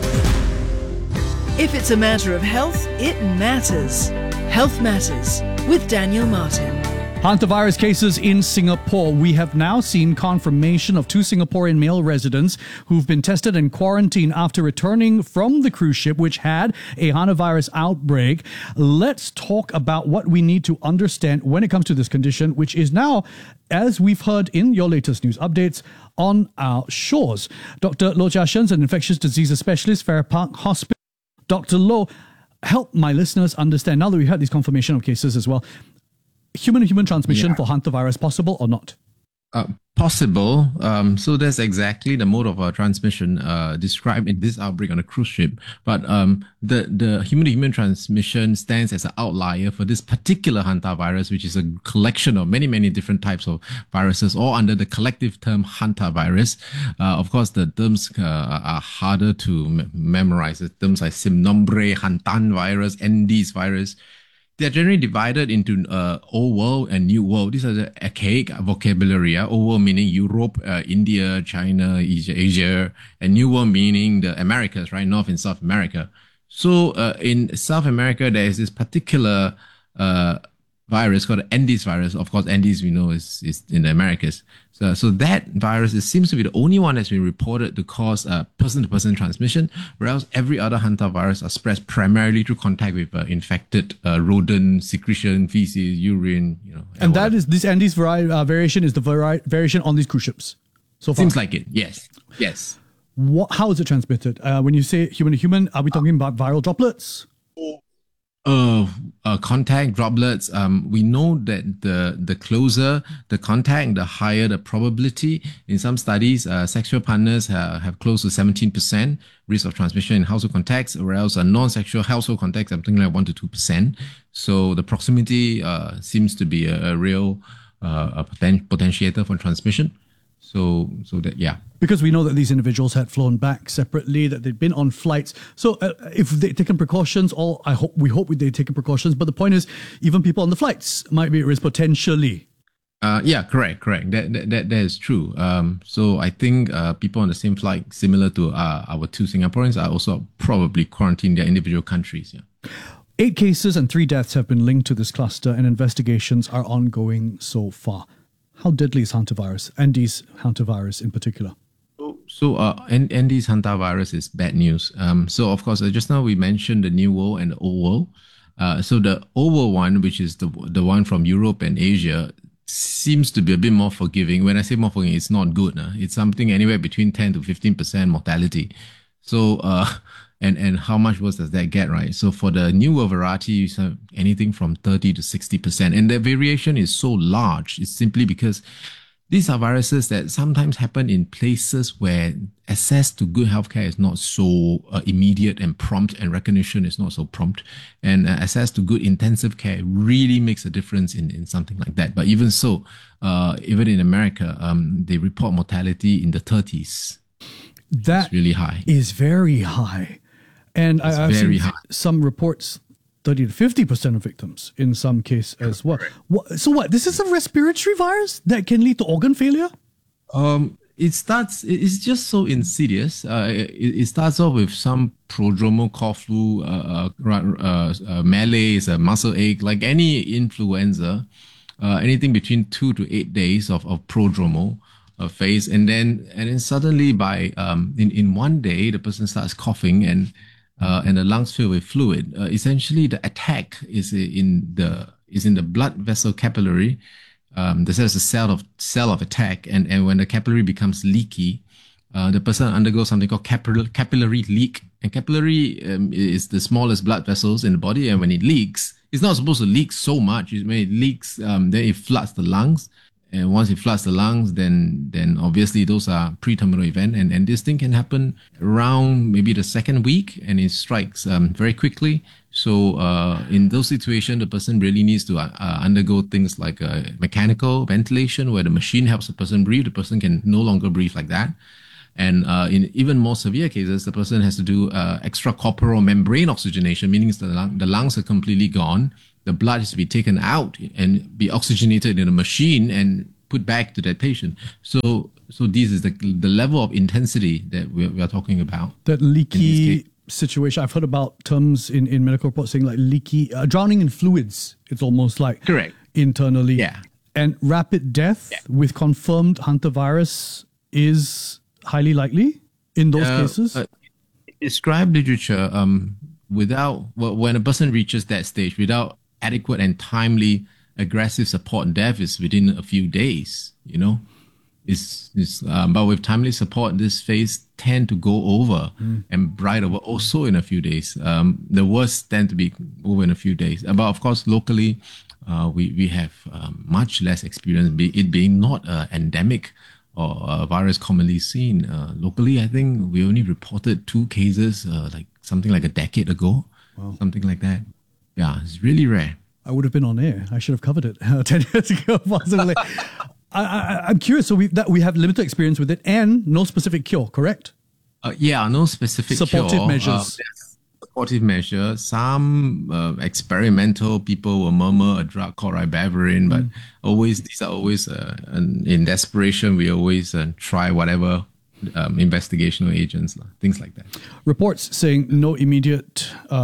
If it's a matter of health, it matters. Health Matters with Daniel Martin. Hantavirus cases in Singapore. We have now seen confirmation of 2 Singaporean male residents who've been tested and quarantined after returning from the cruise ship which had a hantavirus outbreak. Let's talk about what we need to understand when it comes to this condition, which is now, as we've heard in your latest news updates, on our shores. Dr. Loh Chia Shen's an infectious diseases specialist, Farrer Park Hospital. Dr. Loh, help my listeners understand, now that we've had this confirmation of cases as well, human-to-human transmission for hantavirus, possible or not? Possible. So that's exactly the mode of transmission described in this outbreak on a cruise ship. But the human-to-human transmission stands as an outlier for this particular hantavirus, which is a collection of many, many different types of viruses, all under the collective term hantavirus. Of course, the terms are harder to memorize. The terms like Simnombre, Hantan virus, Andes virus. They're generally divided into Old World and New World. These are the archaic vocabulary. Old World meaning Europe, India, China, Asia, and New World meaning the Americas, right? North and South America. So in South America, there is this particular virus called the Andes virus. Of course, Andes, we know, is in the Americas. So that virus seems to be the only one that's been reported to cause person-to-person transmission, whereas every other hantavirus are spread primarily through contact with infected rodent secretion, feces, urine, And that is, this Andes variation is the variation on these cruise ships so far? Seems like it, yes. Yes. How is it transmitted? When you say human-to-human, are we talking about viral droplets? Contact droplets. We know that the closer the contact, the higher the probability. In some studies, sexual partners have close to 17% risk of transmission in household contacts, whereas non-sexual household contacts something like 1 to 2%. So the proximity seems to be a real potentiator for transmission. So that, yeah. Because we know that these individuals had flown back separately, that they'd been on flights. So if they'd taken precautions, we hope they'd taken precautions. But the point is, even people on the flights might be at risk potentially. Yeah, correct. That is true. So I think people on the same flight, similar to our 2 Singaporeans, are also probably quarantined in their individual countries. Yeah. 8 cases and 3 deaths have been linked to this cluster, and investigations are ongoing so far. How deadly is hantavirus, Andes hantavirus in particular? So Andes hantavirus is bad news. So of course, just now we mentioned the New World and the Old World. So the Old World one, which is the one from Europe and Asia, seems to be a bit more forgiving. When I say more forgiving, it's not good. It's something anywhere between 10 to 15% mortality. So and how much worse does that get, right? So for the New World variety, you have anything from 30 to 60%. And the variation is so large. It's simply because these are viruses that sometimes happen in places where access to good healthcare is not so immediate and prompt, and recognition is not so prompt. And access to good intensive care really makes a difference in something like that. But even so, even in America, they report mortality in the 30s. That's really high. Is very high. And I've seen some reports 30 to 50% of victims in some case as well. So what? This is a respiratory virus that can lead to organ failure? It's just so insidious. It starts off with some prodromal cough, flu, malaise, a muscle ache, like any influenza, anything between 2 to 8 days of prodromal phase. And then suddenly in one day, the person starts coughing and the lungs fill with fluid. Essentially, the attack is in the blood vessel capillary, the cell is a cell of attack, and when the capillary becomes leaky, the person undergoes something called capillary leak. And capillary is the smallest blood vessels in the body, and when it leaks, it's not supposed to leak so much. When it leaks, then it floods the lungs. And once it floods the lungs, then obviously those are pre-terminal event, and this thing can happen around maybe the second week, and it strikes very quickly. So in those situations, the person really needs to undergo things like mechanical ventilation, where the machine helps the person breathe. The person can no longer breathe like that. And in even more severe cases, the person has to do extracorporeal membrane oxygenation, meaning the lungs are completely gone. The blood is to be taken out and be oxygenated in a machine and put back to that patient. So this is the level of intensity that we are talking about. That leaky situation. I've heard about terms in medical reports saying like leaky, drowning in fluids. It's almost like correct internally. Yeah. And rapid death with confirmed hantavirus is highly likely in those cases. Described literature when a person reaches that stage without adequate and timely aggressive support, death is within a few days, but with timely support, this phase tend to go over and bright over also in a few days. The worst tend to be over in a few days. But of course, locally, we have much less experience, it being not endemic or a virus commonly seen. Locally, I think we only reported 2 cases, like something like a decade ago, something like that. Yeah, it's really rare. I would have been on air. I should have covered it 10 years ago, possibly. I'm curious. So we have limited experience with it and no specific cure, correct? No specific supportive measures. Supportive measures. Some experimental people will murmur a drug called ribavirin, but these are always in desperation. We always try whatever investigational agents, things like that. Reports saying no immediate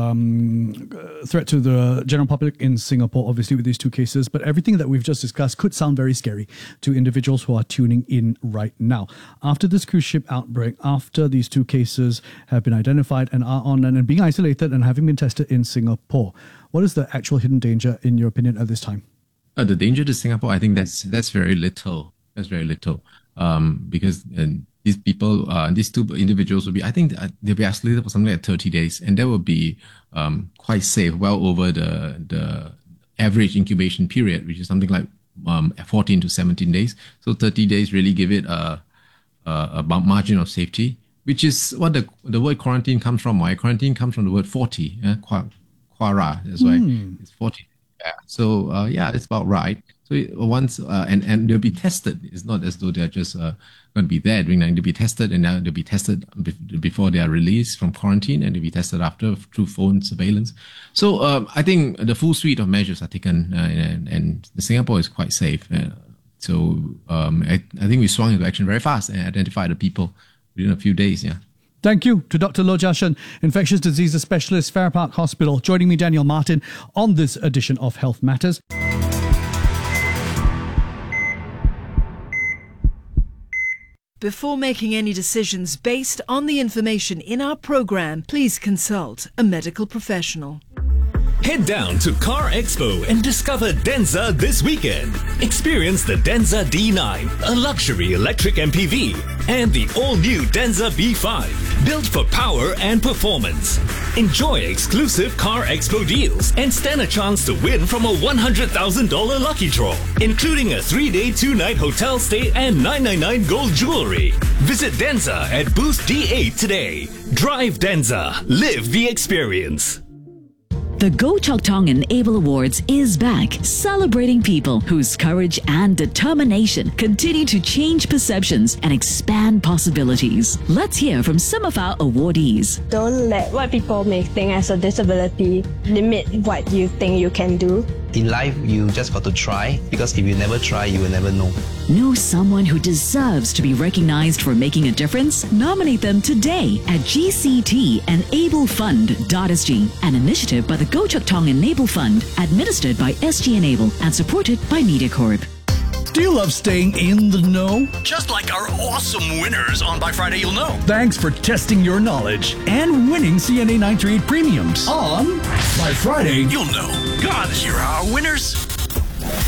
threat to the general public in Singapore, obviously with these 2 cases, but everything that we've just discussed could sound very scary to individuals who are tuning in right now. After this cruise ship outbreak, after these 2 cases have been identified and are on and being isolated and having been tested in Singapore, what is the actual hidden danger in your opinion at this time? The danger to Singapore, I think that's very little. That's very little because these people, these 2 individuals will be, I think they'll be isolated for something like 30 days, and that will be quite safe, well over the average incubation period, which is something like 14 to 17 days. So 30 days really give it a margin of safety, which is what the word quarantine comes from. Why? Quarantine comes from the word 40, quara. That's why it's 40. Yeah. So it's about right. So once and they'll be tested. It's not as though they're just going to be there doing that. They'll be tested, and they'll be tested before they are released from quarantine, and they'll be tested after through phone surveillance. So I think the full suite of measures are taken, and Singapore is quite safe. So I think we swung into action very fast and identified the people within a few days. Yeah. Thank you to Dr. Loh Jia Shen, infectious diseases specialist, Farrer Park Hospital, joining me, Daniel Martin, on this edition of Health Matters. Before making any decisions based on the information in our program, please consult a medical professional. Head down to Car Expo and discover Denza this weekend. Experience the Denza D9, a luxury electric MPV, and the all-new Denza B5, built for power and performance. Enjoy exclusive Car Expo deals and stand a chance to win from a $100,000 lucky draw, including a 3-day, 2-night hotel stay and $999 gold jewelry. Visit Denza at booth D8 today. Drive Denza. Live the experience. The Go Chok Tong Enable Awards is back, celebrating people whose courage and determination continue to change perceptions and expand possibilities. Let's hear from some of our awardees. Don't let what people may think as a disability limit what you think you can do. In life, you just got to try, because if you never try, you will never know. Know someone who deserves to be recognized for making a difference? Nominate them today at GCT-EnableFund.SG, an initiative by the Go Chok Tong Enable Fund, administered by SG Enable and supported by MediaCorp. Do you love staying in the know? Just like our awesome winners on By Friday You'll Know. Thanks for testing your knowledge and winning CNA 938 premiums on By Friday You'll Know. God, here are our winners.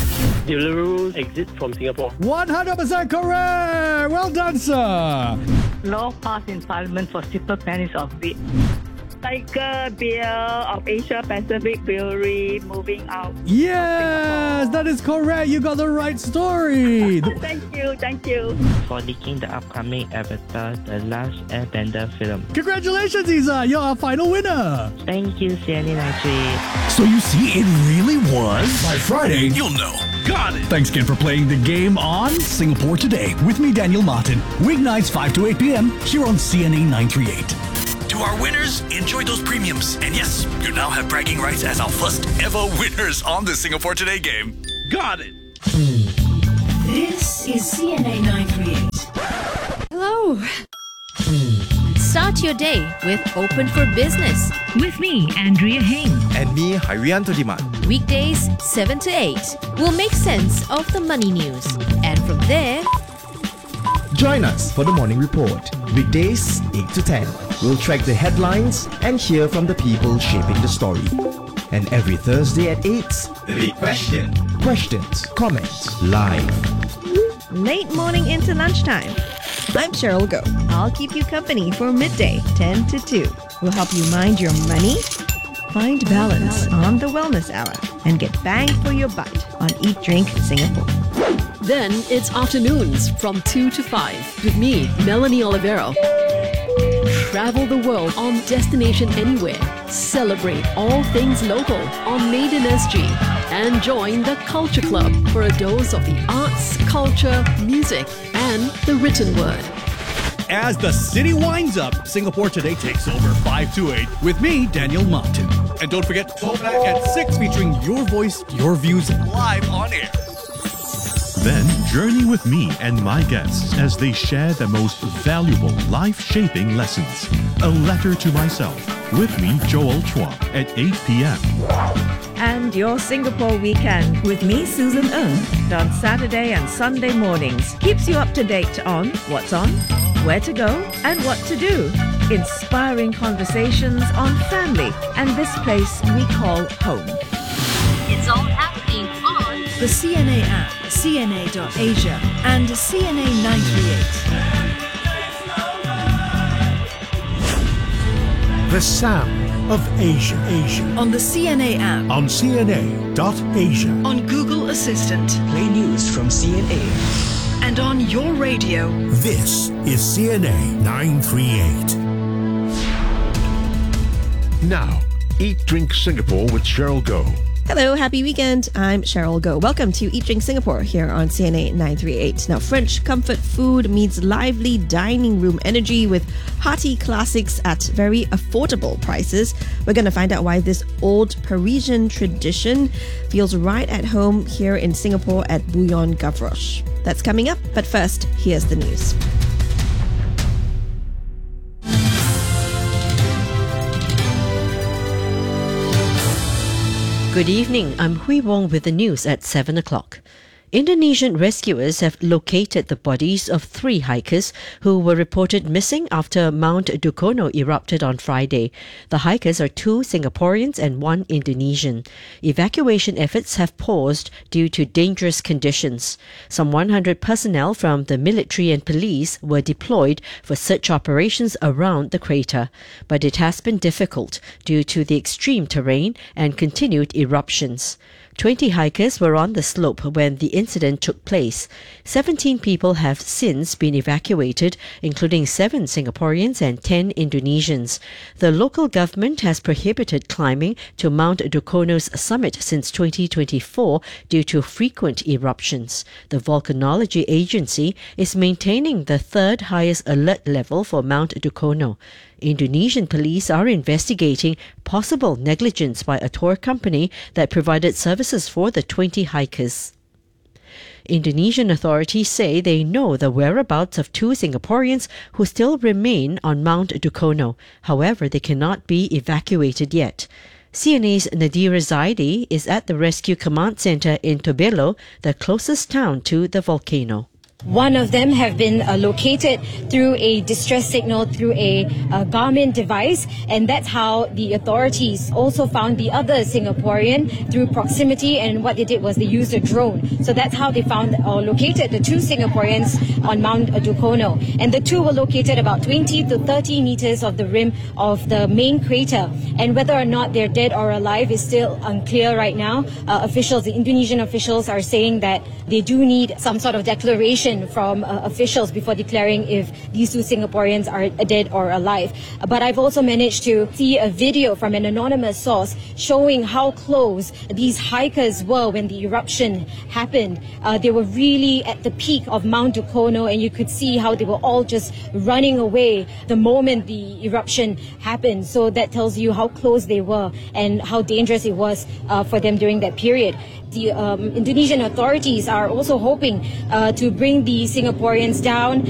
Uluru exit from Singapore. 100% correct! Well done, sir! Law passed in Parliament for simple pennies of wheat. Tiger Beer of Asia Pacific Brewery moving out. Yes, that is correct. You got the right story. Thank you. For leaking the upcoming Avatar The Last Airbender film. Congratulations, Isa. You're our final winner. Thank you, CNA 98. So you see, it really was. By Friday, you'll know. Got it. Thanks again for playing the game on Singapore Today with me, Daniel Martin. Weeknights 5 to 8 p.m. here on CNA 938. To our winners, enjoy those premiums. And yes, you now have bragging rights as our first ever winners on the Singapore Today game. Got it. This is CNA 938. Hello. Start your day with Open for Business. With me, Andrea Heng. And me, Harianto Diman. Weekdays 7 to 8. We'll make sense of the money news. And from there, join us for the Morning Report. Weekdays 8 to 10. We'll track the headlines and hear from the people shaping the story. And every Thursday at 8, The Big Question. Questions, comments, live. Late morning into lunchtime. I'm Cheryl Go. I'll keep you company for midday, 10 to 2. We'll help you mind your money, find balance on the Wellness Hour, and get bang for your buck on Eat Drink Singapore. Then it's afternoons from 2 to 5 with me, Melanie Olivero. Travel the world on Destination Anywhere. Celebrate all things local on Made in SG. And join the Culture Club for a dose of the arts, culture, music, and the written word. As the city winds up, Singapore Today takes over 5 to 8 with me, Daniel Martin. And don't forget, Throwback at 6 featuring your voice, your views live on air. Then journey with me and my guests as they share the most valuable life-shaping lessons. A Letter to Myself with me, Joel Chua, at 8 p.m. And your Singapore weekend with me, Susan Ng, on Saturday and Sunday mornings. Keeps you up to date on what's on, where to go, and what to do. Inspiring conversations on family and this place we call home. It's all happening on The CNA app, CNA.Asia, and CNA 938. The sound of Asia. On the CNA app. On CNA.Asia. On Google Assistant. Play news from CNA. And on your radio. This is CNA 938. Now, Eat Drink Singapore with Cheryl Go. Hello, happy weekend. I'm Cheryl Go. Welcome to Eat Drink Singapore here on CNA 938. Now, French comfort food meets lively dining room energy with hearty classics at very affordable prices. We're going to find out why this old Parisian tradition feels right at home here in Singapore at Bouillon Gavroche. That's coming up, but first, here's the news. Good evening, I'm Hui Wong with the news at 7 o'clock. Indonesian rescuers have located the bodies of 3 hikers who were reported missing after Mount Dukono erupted on Friday. The hikers are 2 Singaporeans and 1 Indonesian. Evacuation efforts have paused due to dangerous conditions. Some 100 personnel from the military and police were deployed for search operations around the crater, but it has been difficult due to the extreme terrain and continued eruptions. 20 hikers were on the slope when the incident took place. 17 people have since been evacuated, including 7 Singaporeans and 10 Indonesians. The local government has prohibited climbing to Mount Dukono's summit since 2024 due to frequent eruptions. The Volcanology Agency is maintaining the 3rd highest alert level for Mount Dukono. Indonesian police are investigating possible negligence by a tour company that provided services for the 20 hikers. Indonesian authorities say they know the whereabouts of 2 Singaporeans who still remain on Mount Dukono. However, they cannot be evacuated yet. CNA's Nadira Zaidi is at the Rescue Command Center in Tobelo, the closest town to the volcano. One of them have been located through a distress signal through a Garmin device, and that's how the authorities also found the other Singaporean through proximity, and what they did was they used a drone. So that's how they found or located the two Singaporeans on Mount Dukono. And the two were located about 20 to 30 meters of the rim of the main crater. And whether or not they're dead or alive is still unclear right now. The Indonesian officials are saying that they do need some sort of declaration from officials before declaring if these two Singaporeans are dead or alive. But I've also managed to see a video from an anonymous source showing how close these hikers were when the eruption happened. They were really at the peak of Mount Dukono, and you could see how they were all just running away the moment the eruption happened. So that tells you how close they were and how dangerous it was for them during that period. The Indonesian authorities are also hoping to bring the Singaporeans down